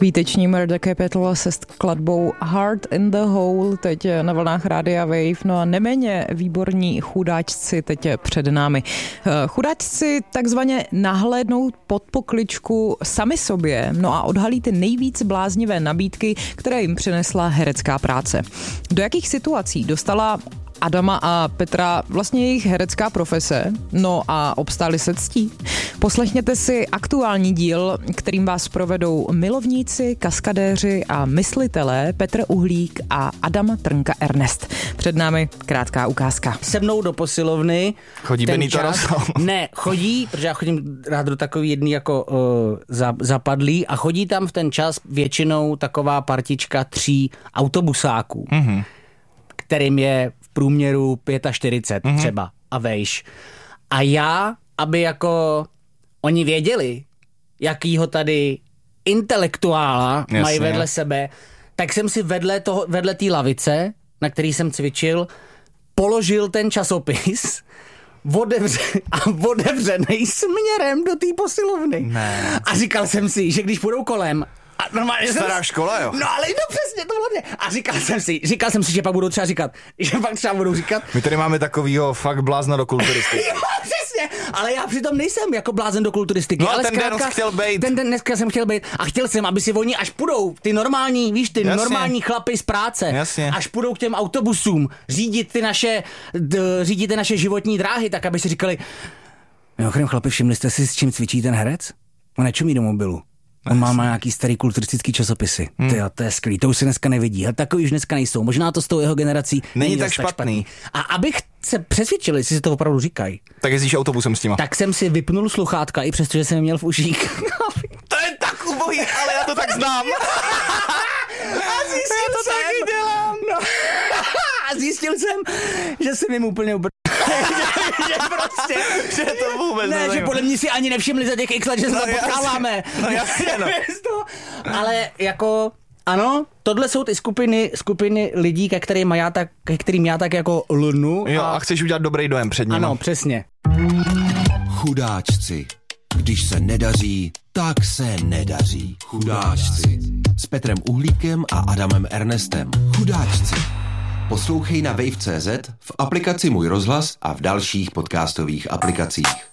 Výteční Murder Capital se skladbou Heart in the Hole teď na vlnách Rádia Wave. No a neméně výborní chudáčci teď před námi. Chudáčci takzvaně nahlédnou pod pokličku sami sobě, no a odhalí ty nejvíc bláznivé nabídky, které jim přinesla herecká práce. Do jakých situací dostala Adama a Petra vlastně jejich herecká profese, no a obstáli se ctí? Poslechněte si aktuální díl, kterým vás provedou milovníci, kaskadéři a myslitelé Petr Uhlík a Adam Trnka Ernest. Před námi krátká ukázka. Se mnou do posilovny. Chodí Benito Rosol? Ne, chodí, protože já chodím rád do takový jedný jako zapadlý a chodí tam v ten čas většinou taková partička 3 autobusáků, kterým je v průměru 45 třeba a vejš. A já, aby jako oni věděli, jakýho tady intelektuála mají vedle sebe, tak jsem si vedle té lavice, na který jsem cvičil, položil ten časopis otevřenej směrem do té posilovny. Ne. A říkal jsem si, že když půjdou kolem, a normálně stará škola, jo? No ale no přesně, to hlavně. A říkal jsem si, že pak budou třeba říkat, My tady máme takovýho fakt blázna do kulturistiky. Jo, přesně, ale já přitom nejsem jako blázen do kulturistiky. No ale ten den chtěl bejt. Ten den dneska jsem chtěl bejt a chtěl jsem, aby si oni až půjdou, ty normální, víš, ty normální chlapi z práce, až půjdou k těm autobusům, řídit ty naše životní dráhy, tak aby si říkali, mimochodem chlapi, všimli jste si, s čím cvičí ten herec? On nečumí do mobilu. On má nějaký starý kulturistický časopisy. To je skvělý, to už se dneska nevidí. A takový už dneska nejsou. Možná to s tou jeho generací není tak špatný. A abych se přesvědčil, jestli si to opravdu říkají. Tak jezdíš autobusem s těma. Tak jsem si vypnul sluchátka, i přestože jsem je měl v uších. To je tak ubohý, ale já to tak znám. A zjistil to jsem, taky dělám. No. A zjistil jsem, že jsem jim úplně že prostě, že to vůbec ne, že podle mě si ani nevšimli za těch x let, že se potkáváme. No jasně, no. Ale jako, ano, tohle jsou ty skupiny lidí, ke kterým já tak jako lnu. Jo, a chceš udělat dobrý dojem před nimi. Ano, přesně. Chudáčci. Když se nedaří, tak se nedaří. Chudáčci. S Petrem Uhlíkem a Adamem Ernestem. Chudáčci. Poslouchej na wave.cz, v aplikaci Můj rozhlas a v dalších podcastových aplikacích.